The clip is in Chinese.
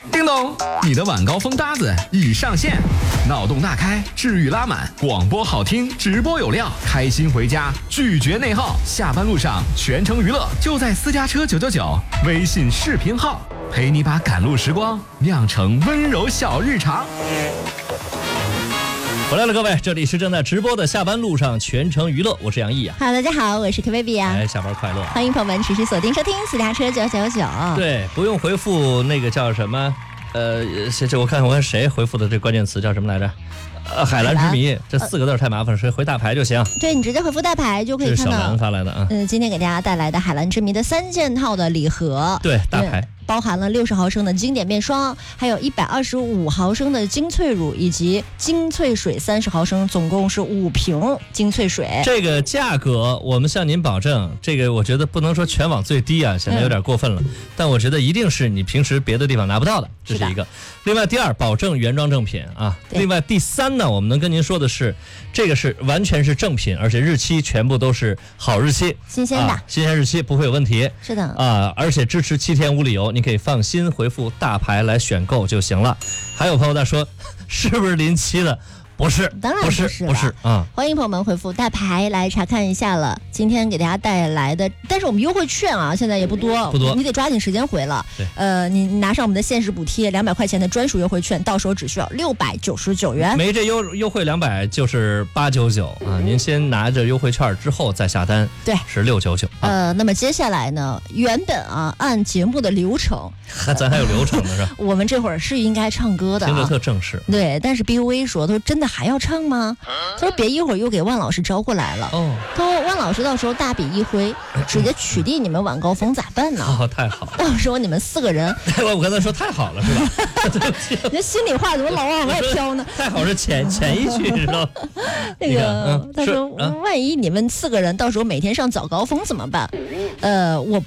叮咚，你的晚高峰搭子已上线，脑洞大开，治愈拉满，广播好听，直播有料，开心回家，拒绝内耗。下班路上全程娱乐，就在私家车999微信视频号，陪你把赶路时光酿成温柔小日常。 回来了，各位，这里是正在直播的下班路上全程娱乐，我是杨毅啊。 好，大家好，我是 K-baby 啊。 下班快乐！ 欢迎朋友们持续锁定收听私家车999。 对，不用回复那个叫什么，这我看谁回复的这关键词叫什么来着？海蓝之谜，这4个字太麻烦了，谁回大牌就行。 对，你直接回复大牌就可以看到。 这是小兰发来的啊。 今天给大家带来的海蓝之谜的3件套的礼盒。 对，大牌。 包含了60毫升的经典面霜，还有125毫升的精粹乳，以及精粹水30毫升，总共是5瓶精粹水。 这个价格我们向您保证，这个我觉得不能说全网最低啊，显得有点过分了，但我觉得一定是你平时别的地方拿不到的，这是一个。另外第2，保证原装正品啊。另外第3呢，我们能跟您说的是，这个是完全是正品，而且日期全部都是好日期， 新鲜的， 新鲜日期不会有问题。 是的啊，而且支持7天无理由，你可以放心回复大牌来选购就行了。还有朋友在说，是不是临期的？不是， 当然不是啊！ 欢迎朋友们回复大牌来查看一下了。今天给大家带来的，但是我们优惠券啊，现在也不多，你得抓紧时间回了。 对， 你拿上我们的限时补贴200块钱的专属优惠券，到时候只需要699元。 没这优惠200就是899啊！您先拿着优惠券之后再下单， 对， 是699。 那么接下来呢，原本啊按节目的流程， 咱还有流程呢是吧？ 我们这会儿是应该唱歌的， 听着特正式。 对，但是 BUA 说，他说真的还要唱吗？他说别一会儿又给万老师招过来了。他说万老师到时候大笔一挥，直接取缔你们晚高峰咋办呢？ 太好了， 到时候你们4个人， 我刚才说太好了是吧？ 你这心里话怎么老往外飘呢？ 太好是前一句知道？ 那个他说万一你们4个人到时候每天上早高峰怎么办？我